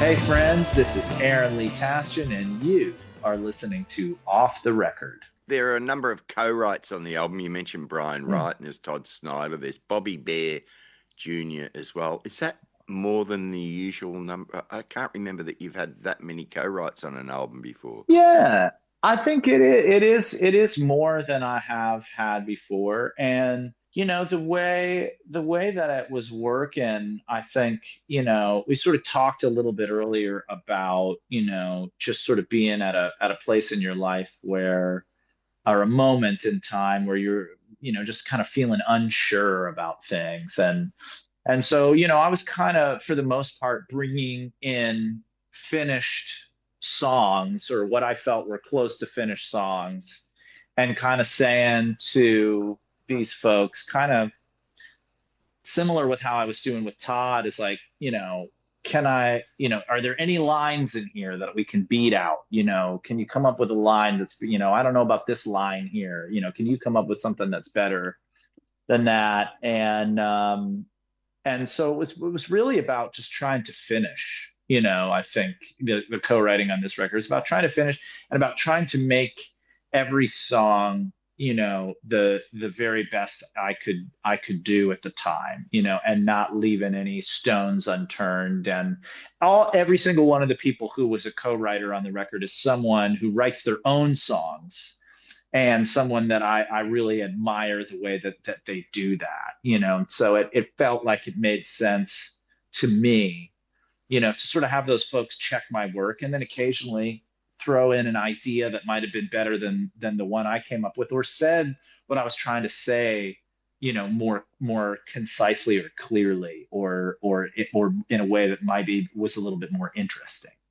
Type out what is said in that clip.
Hey friends, this is Aaron Lee Tasjan, and you are listening to Off the Record. There are a number of co-writes on the album. You mentioned Brian Hmm. Wright and there's Todd Snyder. There's Bobby Bear Jr. as well. Is that more than the usual number? I can't remember that you've had that many co-writes on an album before. Yeah, I think it is more than I have had before. And the way that it was working, I think, we sort of talked a little bit earlier about, just sort of being at a place in your life where or a moment in time where you're just kind of feeling unsure about things. And so I was kind of for the most part bringing in finished songs, or what I felt were close to finished songs, and kind of saying to these folks, kind of similar with how I was doing with Todd, is like, can I, are there any lines in here that we can beat out? Can you come up with a line that's, I don't know about this line here. Can you come up with something that's better than that? And so it was really about just trying to finish. I think the co-writing on this record is about trying to finish and about trying to make every song, the very best I could do at the time, and not leaving any stones unturned. And every single one of the people who was a co-writer on the record is someone who writes their own songs, and someone that I really admire the way that they do that, So it felt like it made sense to me, to sort of have those folks check my work, and then occasionally throw in an idea that might have been better than the one I came up with, or said what I was trying to say, more concisely or clearly, or in a way that maybe was a little bit more interesting.